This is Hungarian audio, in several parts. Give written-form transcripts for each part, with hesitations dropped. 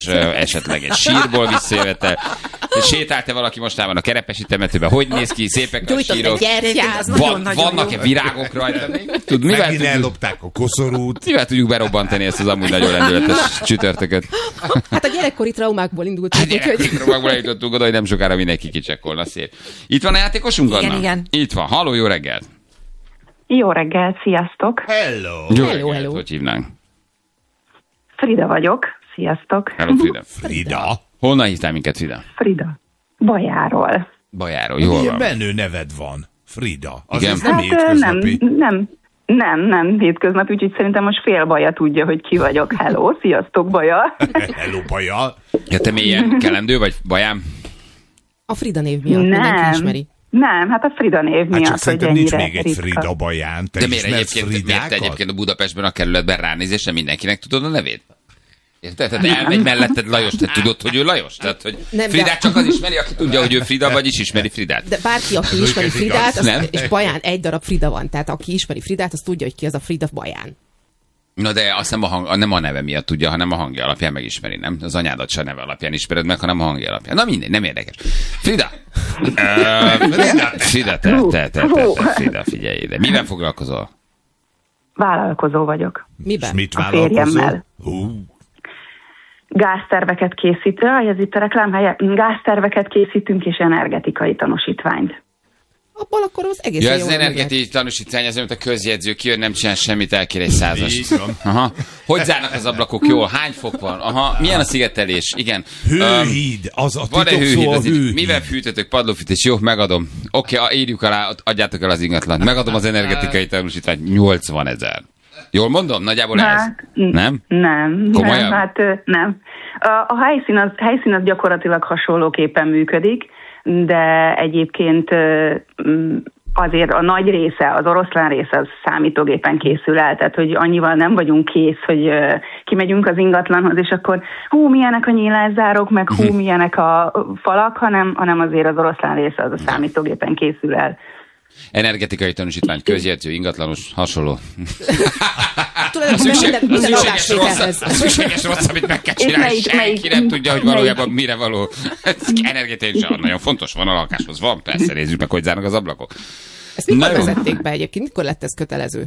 esetleg egy sírból visszajövetel. Sétált-e valaki mostában a Kerepesi temetőben? Hogy néz ki? Szépek a sírok? Vannak-e virágok rajta? Megint ellopták a koszorút. Mivel tudjuk berobbantani ezt az amúgy nagyon lendületes csütörtököt? Hát a gyerekkori traumákból indultunk. Gyerekkori traumákból indultunk oda, hogy nem sokára mindenki kicsekkolna. Szép. Itt van a játékosunk, Anna? Igen. Itt van. Halló, jó reggelt! Jó reggelt, sziasztok! Hello! Hello. Hogy hívnánk? Frida vagyok, sziasztok! Hello, Frida. Frida? Honnan hívtál minket, Frida? Frida. Bajáról. Bajáról, jól Milyen van. menő neved van? Frida. Az Igen. ez nem Hát hétköznapi. nem hétköznapi, úgyhogy szerintem most fél Baja tudja, hogy ki vagyok. Hello, sziasztok, Baja! Hello, Baja. Ja, te mélyen kelendő vagy, Bajám? A Frida név miatt mindenki ismeri. Nem, hát a Frida név Hát miatt, csak hogy szerintem nincs ennyire még egy ritka. Frida Baján. Te De miért ismersz egyébként a Budapestben a kerületben ránézésre mindenkinek tudod a nevét? Érted? Tehát elmegy melletted Lajos, te tudod, hogy ő Lajos? Tehát, hogy Nem, Fridát csak az ismeri, aki tudja, hogy ő Frida, vagyis ismeri Fridát. De bárki, aki ismeri igaz. Fridát, Nem? és Baján egy darab Frida van. Tehát aki ismeri Fridát, az tudja, hogy ki az a Frida Baján. Na de azt nem a neve miatt tudja, hanem a hangja alapján megismeri, nem? Az anyádat se neve alapján ismered meg, hanem a hangja alapján. Na mindegy, nem érdekes. Frida! Frida, Frida, figyelj ide. Mivel foglalkozol? Vállalkozó vagyok. Miben? Mit A vállalkozol? férjemmel. Gázterveket készítő, ez itt a reklámhelye, gázterveket készítünk és energetikai tanúsítványt. Abból akkor az egész Ja, ez az energetikai tanúsítvány, az, amit a közjegyző kijön, nem csinál semmit, elkér egy 100-as. Így van. Aha. Hogy zárnak az ablakok jól? Hány fok van? Aha. Milyen a szigetelés? Igen. Hőhíd, az a Van-e titok hőhíd? szó a Az így, hőhíd. mivel fűtötök? Padlófűtés? Jó, megadom. Oké, írjuk alá, adjátok el az ingatlant. Megadom az energetikai tanúsítványt. 80 000. Jól mondom? Nagyjából ez? Hát, Nem? Nem. Komolyan? Nem, hát nem. A helyszín az gyakorlatilag hasonlóképpen működik, de egyébként azért a nagy része, az oroszlán része az számítógépen készül el, tehát hogy annyival nem vagyunk kész, hogy kimegyünk az ingatlanhoz, és akkor milyenek a nyílászárok, meg milyenek a falak, hanem azért az oroszlán része az a számítógépen készül el. Energetikai tanúsítvány, közjegyző, ingatlanos, hasonló. Tulajdonképpen minden lakásvételhez. A szükséges rossz, amit meg kell csinálni, senki nem tudja, hogy valójában mire való. Energetikai is nagyon fontos, van a lakáshoz, van, persze, nézzük meg, hogy zárnak az ablakok. Ezt mikor Na jó. vezették be egyébként? Mikor lett ez kötelező?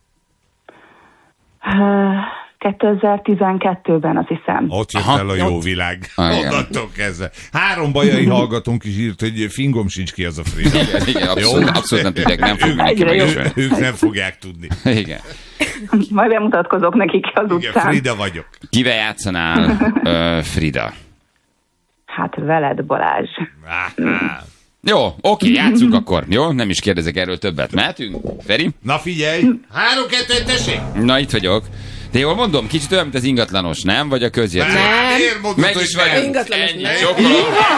2012-ben, azt hiszem. Ott jött Aha. el a jó világ. Ah, igen. Onnantól kezdve. 3 bajai hallgatónk is írt, hogy fingom sincs ki az a Frida. Igen, abszolút nem tudják, nem fog mindenki Egyre jobb. megismerni. Ők nem fogják tudni. Igen. Majd bemutatkozok nekik az Igen, utcán. Frida vagyok. Kivel játszanál, Frida? Hát veled, Balázs. Jó, oké, játszunk akkor. Jó, nem is kérdezek erről többet. Mehetünk? Feri? Na figyelj! 3-2-1, tessék! Na, itt vagyok. De jól mondom, kicsit olyan, mint az ingatlanos, nem? Vagy a közjegyző? Nem. Miért mondod, Meg hogy is vagyunk. Ingatlanos, Ennyi. nem. Csókolom.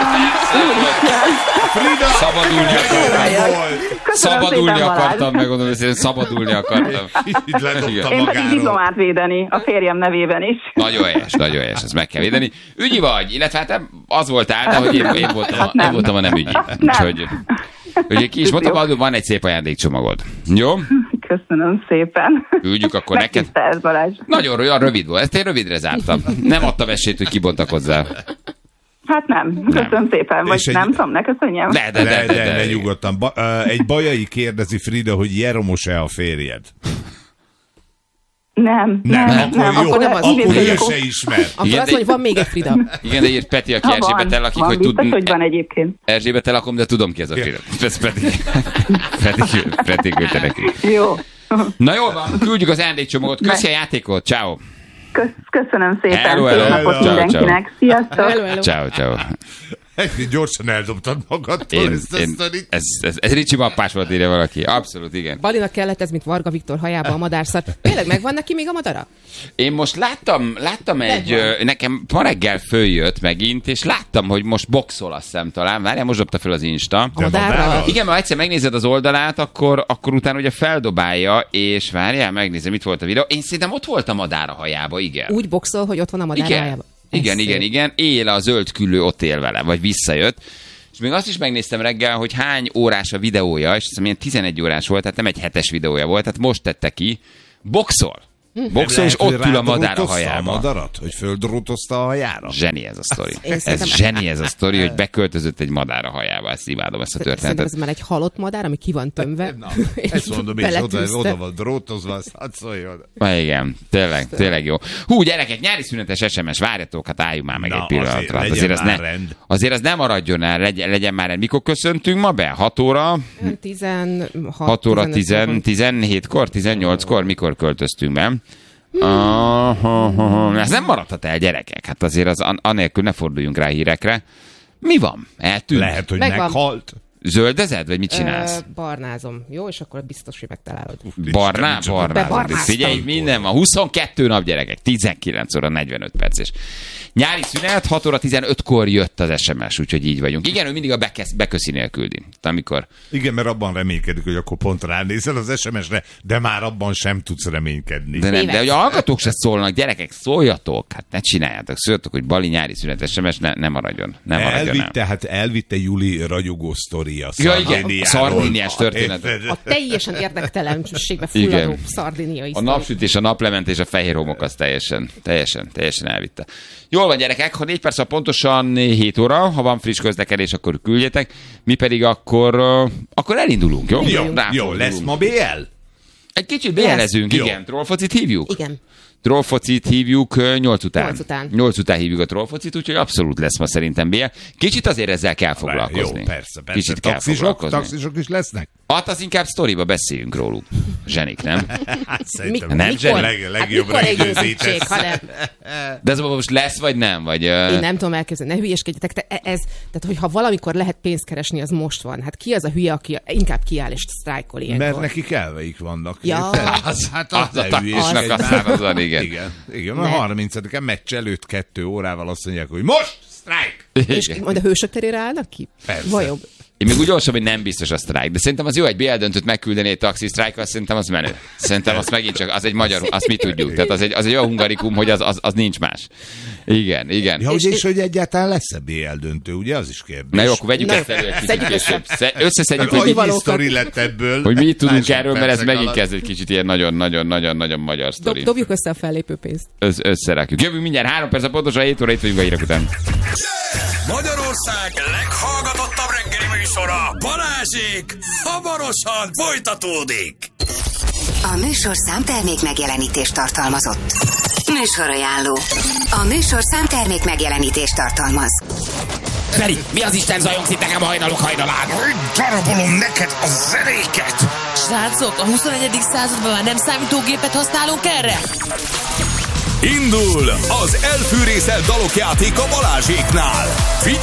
Frida! Szabadulni akartam. Köszönöm Szabadulni szépen, Balázs. akartam, megmondom, hogy szabadulni akartam. Így ledobta Én pedig magáról. diplomát védeni a férjem nevében is. Nagyon helyes, ezt meg kell védeni. Ügyi vagy, illetve hát az voltál, de hogy én voltam a nem ügyi. Úgyhogy ugye ki is mondtam, van egy szép ajándékcsomagod. Jó? Köszönöm szépen. Üldjük akkor neked. Megtisztel ez, Balázs. Nagyon rövid volt, ezt én rövidre zártam. Nem adtam esélyt, hogy kibontakozzál. Hát nem. Köszönöm szépen. Vagy És egy- nem tudom, ne köszönjem. De nyugodtan. Egy bajai kérdezi Frida, hogy Jeromos-e a férjed? Nem. Akkor jó, akkor nem az. akkor ő Igen. se ismer. Akkor Igen, azt mondja, hogy van még egy Frida. Igen, de írt Peti, aki Ha Erzsébet lakik, van, hogy biztos, hogy van egyébként. Erzsébet lakom, de tudom ki ez a Frida. Ez Peti küldte nekünk. Jó. Na jól van, küldjük az ajándékcsomagot. Köszi a játékot, ciao. Köszönöm szépen. Hello, Szép hello. napot Ciao, mindenkinek. Sziasztok. Hello, hello. Ciao. Gyorsan eldobtad magadtól ezt a sztorit. Ez Ricsi mappás volt, írja valaki. Abszolút, igen. Balinak kellett ez, mint Varga Viktor hajába a madárszar. Tényleg megvan neki még a madara? Én most láttam nekem ma reggel följött megint, és láttam, hogy most boxol, azt hiszem talán. Várjál, most dobta fel az Insta. A madárral? Igen, mert egyszer megnézed az oldalát, akkor utána ugye feldobálja, és várjál, megnézem, mit volt a videó. Én szerintem ott volt a madár a hajába, igen. Úgy boxol, hogy ott van a madár Igen. hajába. Igen. Él a zöld küllő, ott él vele, vagy visszajött. És még azt is megnéztem reggel, hogy hány órás a videója, és azt hiszem, ilyen 11 órás volt, tehát nem egy 7-es videója volt, tehát most tette ki. Boxol. Boxol, és ott ül a madár a hajába. A madarat, hogy földrótozta a hajára. Zseni ez a sztori. Zseni ez a sztori, hogy beköltözött egy madár a hajába. Ezt imádom, ezt a történetet. Szerintem ez már egy halott madár, ami ki van tömve. Ezt mondom, és oda van drótozva, azt hadd szóljon. Igen, tényleg jó. Gyerekek, nyári szünetes SMS, várjatok, hát álljunk már meg egy pillanatra. Azért az nem maradjon el, legyen már rend. Mikor köszöntünk ma be? 6 óra? 6 óra 17-kor, 18-kor, mikor költöztünk be? Ez nem maradhat el, gyerekek. Hát azért az anélkül ne forduljunk rá hírekre. Mi van? Eltűnt? Lehet, hogy meghalt. Zöldezed, vagy mit csinálsz? Barnázom. Jó, és akkor biztos, hogy megtalálod. Barnázom. Figyelj, minden van. 22 nap, gyerekek. 19 óra 45 perc. És nyári szünet, 6 óra 15-kor jött az SMS, úgyhogy így vagyunk. Igen, ő mindig a beköszinél küldi. Amikor... Igen, mert abban reménykedik, hogy akkor pont ránézel az SMS-re, de már abban sem tudsz reménykedni. De hogy a hallgatók se szólnak, gyerekek, szóljatok, hát ne csináljátok, szóljatok, hogy Bali nyári szünet SMS ne maradjon. Elvitte Juli ragyogó sztori. Ja, igen, a szardiniás történet. A teljesen érdektelenségbe fulladó szardiniai. A napsütés, a naplementés, a fehér homok az teljesen elvitte. Jól van, gyerekek, ha 4 perc a pontosan 7 óra, ha van friss közlekedés, akkor küldjetek. Mi pedig akkor elindulunk, jó? Jó, lesz ma BL? Egy kicsit BL-ezünk, igen. Trollfocit hívjuk? Igen. Trollfocit hívjuk 8 után. 8 után hívjuk a trollfocit, úgyhogy abszolút lesz ma szerintem BL. Kicsit azért ezzel kell foglalkozni. Jó, persze. Kicsit kell foglalkozni. Taxisok is lesznek? Hát az inkább sztoriba beszéljünk róluk. Zsenik, nem? Szerintem nem zsenik. Legjobbra időzítesz. De ez most lesz, vagy nem? Vagy, Én nem tudom elképzelni, ne hülyeskedjetek. Tehát, hogyha valamikor lehet pénzt keresni, az most van. Hát ki az a hülye, aki inkább kiáll és sztrájkol ilyenkor? Mert nekik elveik vannak. Ja. Az a hülyésnek a szárazan, igen. Igen, a 30-en meccs előtt 2 órával azt mondják, hogy most sztrájk! És majd a hősök terére állnak ki? Persze. Vajon? Én még úgy olvasom, hogy nem biztos a sztrájk, de szerintem az jó, egy BL döntőt megküldeni egy taxi sztrájkkal, szerintem az menő. Szerintem az megint csak, az egy magyar, azt mi tudjuk. Tehát az egy olyan hungarikum, hogy az nincs más. Igen. Ja, és hogy egyáltalán lesz-e BL döntő, ugye? Az is kérdés. Na jó, akkor vegyük ezt elő egy kicsit később. Összeszedjük, hogy mi sztori lett ebből. Hogy mi tudunk erről, mert ez megint kezd egy kicsit ilyen nagyon-nagyon magyar sztori. Dobjuk össze a fellépőpénzt. Összerakjuk. Jövünk mindjárt 3 perc, pontosan 7 óra, itt vagyunk a hírek után. Magyarország leghallgatottabb reggeli műsora, Balázsék, hamarosan folytatódik. A műsorszám termék megjelenítést tartalmazott. Műsorajánló. A műsorszám termék megjelenítést tartalmaz. Feri, mi az Isten zajongsz itt nekem a hajnalok hajnalán? Darabolom neked a zenéket! Srácok, a 21. században már nem számítógépet használunk erre? Indul az elfűrészelt dalok játéka Balázséknál. Figyelj!